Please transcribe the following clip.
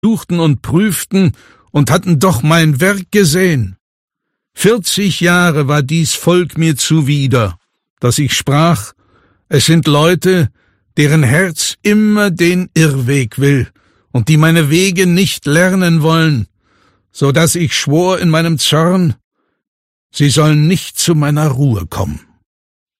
suchten und prüften und hatten doch mein Werk gesehen. 40 Jahre war dies Volk mir zuwider, dass ich sprach, es sind Leute, deren Herz immer den Irrweg will und die meine Wege nicht lernen wollen, so dass ich schwor in meinem Zorn, sie sollen nicht zu meiner Ruhe kommen.